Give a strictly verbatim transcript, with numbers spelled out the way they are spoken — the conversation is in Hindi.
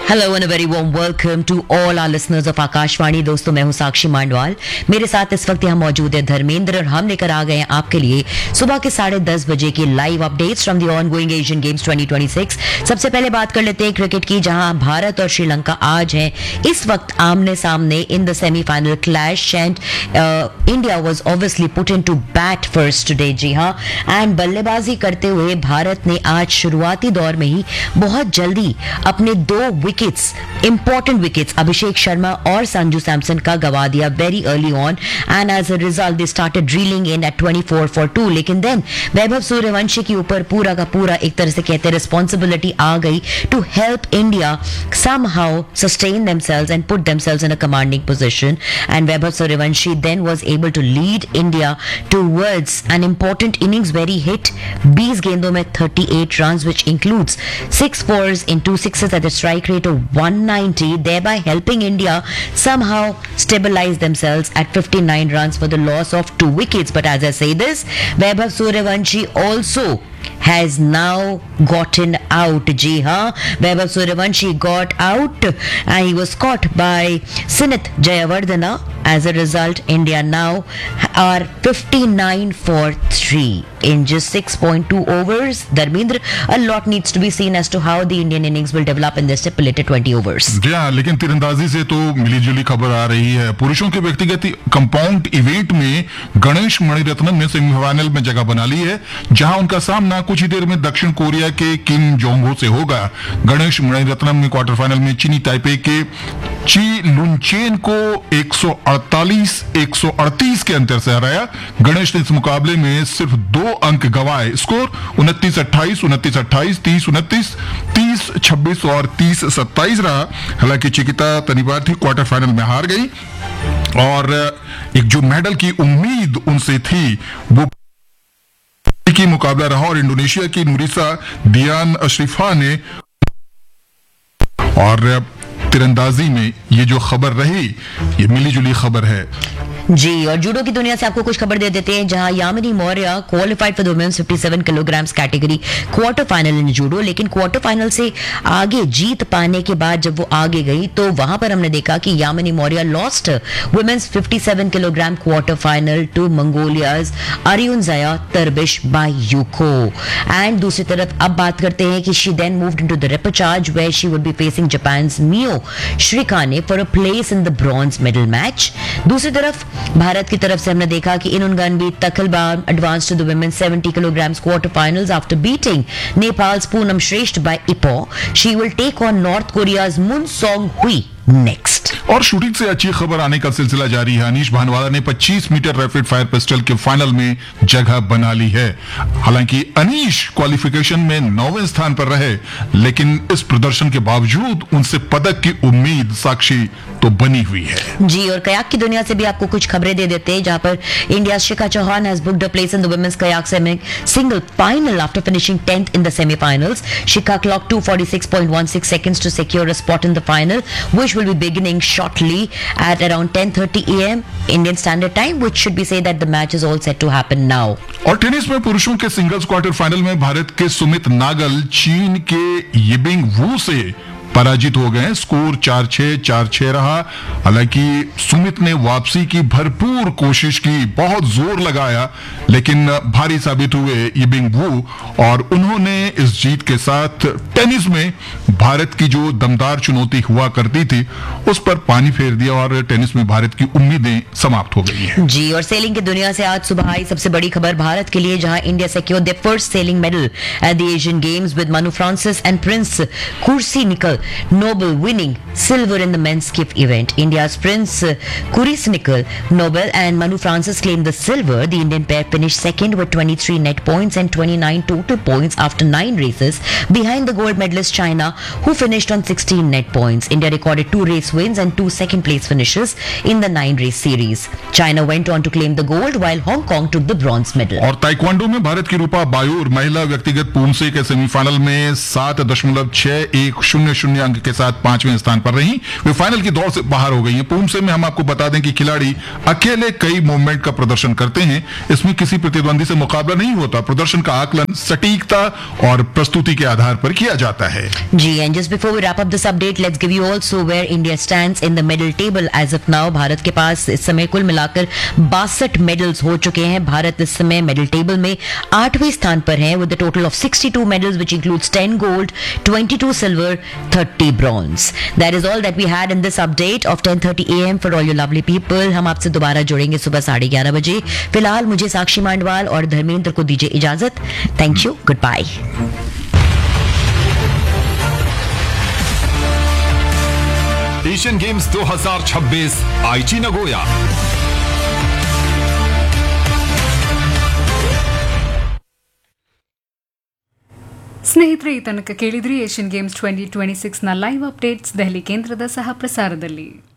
Hello and very warm welcome to all our listeners of Akashvani. दोस्तों, मैं हूं साक्षी मांडवाल। मेरे साथ इस वक्त यहाँ मौजूद है धर्मेंद्र और हम लेकर आ गए हैं आपके लिए सुबह के साढ़े दस बजे की live updates from the ongoing Asian games twenty twenty six. सबसे पहले बात कर लेते हैं क्रिकेट की, जहां भारत और श्रीलंका आज हैं इस वक्त आमने सामने in the semifinal clash and India was obviously put into bat first today. जी हां, एंड बल्लेबाजी करते हुए भारत ने आज शुरुआती दौर में ही बहुत जल्दी अपने दो wickets, important wickets, Abhishek Sharma और संजू सैमसन का गवा दिया very early on, and as a result they started drilling in eight twenty four for to. लेकिन देन वैभव सूर्यवंशी के ऊपर पूरा का पूरा एक तरह से कहते हैं रिस्पॉन्सिबिलिटी आ गई to help India somehow sustain themselves and put themselves in a commanding position, and Vaibhav Suryavanshi then was able to lead India towards an important innings where he hit twenty गेंदों में thirty-eight runs, which includes six fours and two sixes at a strike rate of one ninety, thereby helping India somehow stabilize themselves at fifty-nine runs for the loss of two wickets. But as I say this, Vaibhav Suryavanshi also has now gotten out. जी हाँ, Vaibhav Suryavanshi got out and he was caught by Sinith Jayawardena. As a result, India now are fifty-nine for three in just six point two overs. Dharmendra, a lot needs to be seen as to how the Indian innings will develop in the stipulated twenty overs. जी हाँ, लेकिन तीरंदाजी से तो मिलीजुली खबर आ रही है। पुरुषों के व्यक्तिगत कंपाउंड इवेंट में गणेश मणिरत्नम ने सेमीफाइनल में जगह बना ली है, जहां उनका सामना कुछ ही देर में दक्षिण कोरिया के किम जोंग हो से होगा। गणेश मणिरत्नम ने क्वार्टर फाइनल में चीनी ताइपे के ची लुनचेन को एक सौ अड़तालीस एक सौ अड़तीस के अंतर से हराया। गणेश ने इस मुकाबले में सिर्फ दो अंक गंवाए। स्कोर उनतीस अट्ठाईस, उनतीस अट्ठाईस, तीस उनतीस, तीस छब्बीस और तीस सत्ताईस रहा। हालांकि चिकिता तनिवार थी क्वार्टर फाइनल में हार गई और एक जो मेडल की उम्मीद उनसे थी वो की मुकाबला रहा और इंडोनेशिया की नुरिसा दियान अशरिफा ने। और तीरंदाजी में ये जो खबर रही ये मिलीजुली खबर है जी। और जूडो की दुनिया से आपको कुछ खबर दे देते हैं, जहां Yamini Maurya qualified for the women's सत्तावन kilograms category quarter final in judo. लेकिन क्वार्टर फाइनल से आगे जीत पाने के बाद जब वो आगे गई तो वहां पर हमने देखा कि यामिनी मौर्य लॉस्ट वुमेन्स सत्तावन kilogram quarter final to मंगोलियाज अरियुनजाया तरबिश bye UCO. And दूसरी तरफ अब बात करते हैं कि she then moved into the repechage where she would be facing Japan's मियो श्रीकाने for a place in the bronze medal match. दूसरी तरफ भारत की तरफ से हमने देखा कि इनुनगनबी तखलबान advance to the women seventy kilograms quarter finals after beating Nepals Poonam श्रेष्ठ bye Ipoh. She will take on north Korea's मुन सोंग हुई नेक्स्ट। और शूटिंग से अच्छी खबर आने का सिलसिला जारी है। अनीश भानवाला ने पच्चीस मीटर रैपिड फायर पिस्टल के फाइनल में जगह बना ली है। हालांकि अनीश क्वालिफिकेशन में नौवें स्थान पर रहे, लेकिन इस प्रदर्शन के बावजूद उनसे पदक की उम्मीद साक्षी तो बनी हुई है जी। और कयाक की दुनिया से भी आपको कुछ खबरें दे देते हैं, जहां पर India Shikha Chauhan has booked a place in the women's kayak single final after finishing tenth in the semifinals. Shikha clock to forty six point one six seconds to secure a spot in the final, which will be beginning shortly at around ten thirty a m Indian Standard Time, which should be say that the match is all set to happen now. और टेनिस में पुरुषों के सिंगल्स क्वार्टर फाइनल में भारत के सुमित नागल चीन के यिबिंग वू से पराजित हो गए। स्कोर चार छह चार छह रहा। हालांकि सुमित ने वापसी की भरपूर कोशिश की, बहुत जोर लगाया, लेकिन भारी साबित हुए यिबिंग वू और उन्होंने इस जीत के साथ टेनिस में भारत की जो दमदार चुनौती हुआ करती थी उस पर पानी फेर दिया और टेनिस में भारत की उम्मीदें समाप्त हो गई हैं जी। और सेलिंग की दुनिया से आज सुबह आई सबसे बड़ी खबर भारत के लिए, जहां India secured there first selling medal at the Asian games with Manu Francis and Prince कुर्सी निकल Noble winning silver in the men's skiff event. India's Prince Kurisnikal Nobel and Manu Francis claimed the silver. The Indian pair finished second with twenty-three net points and twenty-nine total points after nine races, behind the gold medalist China, who finished on sixteen net points. India recorded two race wins and two second place finishes in the nine race series. China went on to claim the gold, while Hong Kong took the bronze medal. और ताइक्वांडो में भारत की रूपा बायूर महिला व्यक्तिगत पूंसे के सेमीफाइनल में सात दशमलव छह एक शून्य शून्य शून्य अंक के साथ पांचवें स्थान पर रही। वे फाइनल की दौड़ से बाहर हो गई हैं। पूर्व से में हम आपको बता दें कि खिलाड़ी अकेले कई मूवमेंट का प्रदर्शन करते हैं। इसमें किसी प्रतिद्वंदी से मुकाबला नहीं होता। प्रदर्शन का आकलन सटीकता और प्रस्तुति के आधार पर किया जाता है। जी, and just before we wrap up this update, let's give you also where India stands in the medal table as of now. Bharat के पास इस समय कुल मिलाकर बासठ मेडल्स हो चुके हैं। भारत इस समय मेडल टेबल में आठवें स्थान पर है with the total of sixty two medals which includes ten gold, twenty two silver, thirty bronze. That is all that we had in this update of ten thirty A M for all your lovely people. हम आपसे दोबारा जुड़ेंगे सुबह साढ़े ग्यारह बजे। फिलहाल मुझे साक्षी मांडवाल और धर्मेंद्र को दीजिए इजाजत। Thank you, good bye. Asian games दो हज़ार छब्बीस आईची नगोया। ಸ್ನೇಹಿತರೆ, ಈ ತನಕ ಕೇಳಿದ್ರಿ Asian games twenty twenty six ನ ಲೈವ್ ಅಪ್ಡೇಟ್ಸ್ ದೆಹಲಿ ಕೇಂದ್ರದ ಸಹ ಪ್ರಸಾರದಲ್ಲಿ.